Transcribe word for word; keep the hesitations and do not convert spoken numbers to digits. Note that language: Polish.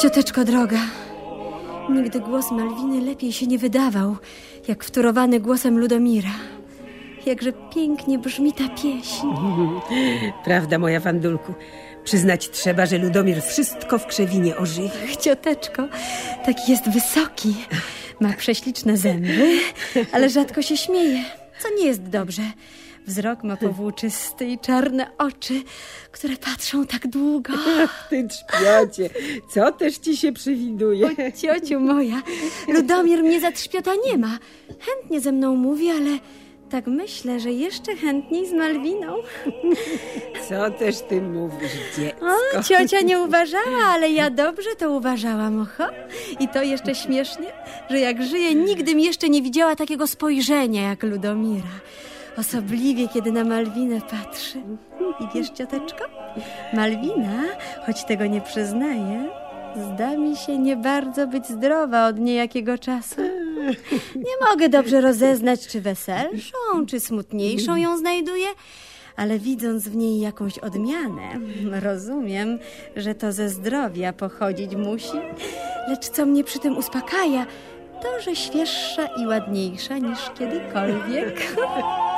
cioteczko droga, nigdy głos Malwiny lepiej się nie wydawał, jak wtórowany głosem Ludomira. Jakże pięknie brzmi ta pieśń. Prawda, moja Wandulku. Przyznać trzeba, że Ludomir wszystko w krzewinie ożywi. Ach, cioteczko, taki jest wysoki. Ma prześliczne zęby, ale rzadko się śmieje, co nie jest dobrze. Wzrok ma powłóczysty i czarne oczy, które patrzą tak długo. Ach, ty trzpiocie, co też ci się przewiduje? O, ciociu moja, Ludomir mnie za trzpiota nie ma. Chętnie ze mną mówi, ale tak myślę, że jeszcze chętniej z Malwiną. Co też ty mówisz, dziecko? O, ciocia nie uważała, ale ja dobrze to uważałam, oho. I to jeszcze śmiesznie, że jak żyje, nigdy mi jeszcze nie widziała takiego spojrzenia jak Ludomira. Osobliwie, kiedy na Malwinę patrzy. I wiesz, cioteczko, Malwina, choć tego nie przyznaje, zda mi się nie bardzo być zdrowa od niejakiego czasu. Nie mogę dobrze rozeznać, czy weselszą, czy smutniejszą ją znajduję, ale widząc w niej jakąś odmianę, rozumiem, że to ze zdrowia pochodzić musi. Lecz co mnie przy tym uspokaja, to, że świeższa i ładniejsza niż kiedykolwiek.